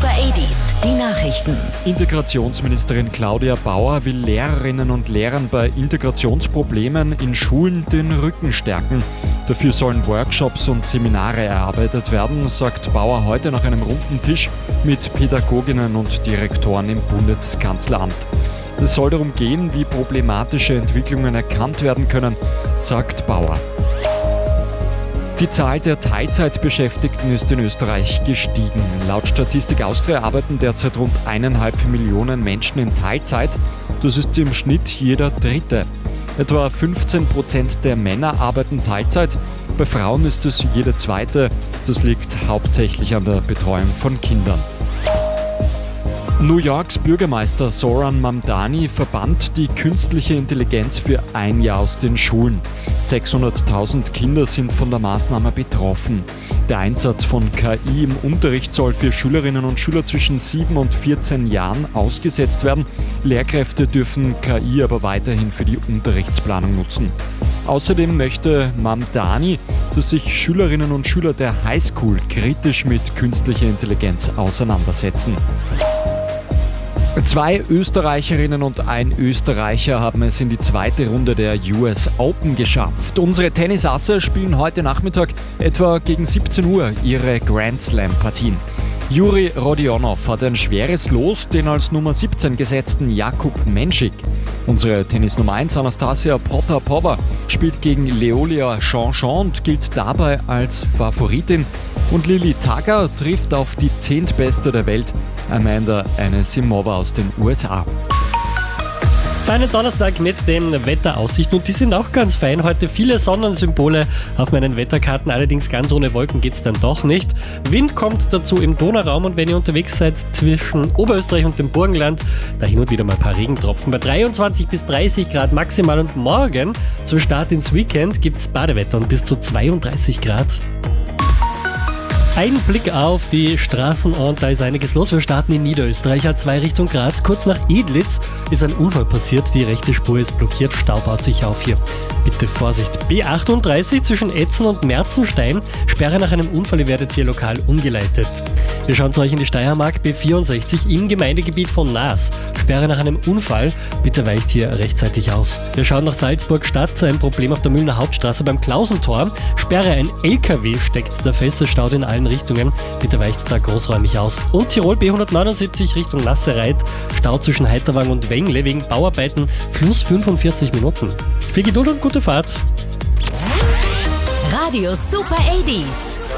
Super 80s, die Nachrichten. Integrationsministerin Claudia Bauer will Lehrerinnen und Lehrern bei Integrationsproblemen in Schulen den Rücken stärken. Dafür sollen Workshops und Seminare erarbeitet werden, sagt Bauer heute nach einem runden Tisch mit Pädagoginnen und Direktoren im Bundeskanzleramt. Es soll darum gehen, wie problematische Entwicklungen erkannt werden können, sagt Bauer. Die Zahl der Teilzeitbeschäftigten ist in Österreich gestiegen. Laut Statistik Austria arbeiten derzeit rund 1,5 Millionen Menschen in Teilzeit. Das ist im Schnitt jeder Dritte. Etwa 15% der Männer arbeiten Teilzeit. Bei Frauen ist es jede Zweite. Das liegt hauptsächlich an der Betreuung von Kindern. New Yorks Bürgermeister Zoran Mamdani verbannt die künstliche Intelligenz für ein Jahr aus den Schulen. 600.000 Kinder sind von der Maßnahme betroffen. Der Einsatz von KI im Unterricht soll für Schülerinnen und Schüler zwischen 7 und 14 Jahren ausgesetzt werden. Lehrkräfte dürfen KI aber weiterhin für die Unterrichtsplanung nutzen. Außerdem möchte Mamdani, dass sich Schülerinnen und Schüler der Highschool kritisch mit künstlicher Intelligenz auseinandersetzen. 2 Österreicherinnen und ein Österreicher haben es in die zweite Runde der US Open geschafft. Unsere Tennisasse spielen heute Nachmittag etwa gegen 17 Uhr ihre Grand Slam-Partien. Juri Rodionov hat ein schweres Los, den als Nummer 17 gesetzten Jakub Menschik. Unsere Tennis Nummer 1 Anastasia Potapova spielt gegen Leolia Jean-Jean und gilt dabei als Favoritin. Und Lili Tagger trifft auf die 10. Beste der Welt, Amanda Anisimova aus den USA. Feinen Donnerstag mit den Wetteraussichten und die sind auch ganz fein. Heute viele Sonnensymbole auf meinen Wetterkarten, allerdings ganz ohne Wolken geht's dann doch nicht. Wind kommt dazu im Donauraum und wenn ihr unterwegs seid zwischen Oberösterreich und dem Burgenland, da hin und wieder mal ein paar Regentropfen. Bei 23 bis 30 Grad maximal und morgen zum Start ins Weekend gibt's Badewetter und bis zu 32 Grad. Ein Blick auf die Straßen und da ist einiges los. Wir starten in Niederösterreich, A2 Richtung Graz. Kurz nach Edlitz ist ein Unfall passiert. Die rechte Spur ist blockiert. Stau baut sich auf hier. Bitte Vorsicht. B38 zwischen Etzen und Merzenstein. Sperre nach einem Unfall. Ihr werdet hier lokal umgeleitet. Wir schauen zu euch in die Steiermark. B64 im Gemeindegebiet von Naas. Sperre nach einem Unfall. Bitte weicht hier rechtzeitig aus. Wir schauen nach Salzburg-Stadt. Ein Problem auf der Mühlner Hauptstraße beim Klausentor. Sperre, ein LKW steckt da fest. Es staut in allen Richtungen. Bitte weicht da großräumig aus. Und Tirol B179 Richtung Lassereit. Stau zwischen Heiterwang und Wengle wegen Bauarbeiten plus 45 Minuten. Viel Geduld und gute Fahrt. Radio Super 80s.